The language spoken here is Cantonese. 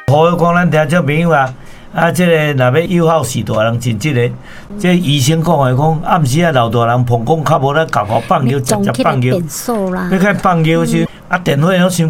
呼吁讲咱听众朋友啊，即个若要友好视大人，真即个，即医生讲的讲，暗时啊老大人膀胱较无咧，共互放尿，直接放尿。要开放尿时，电火拢伤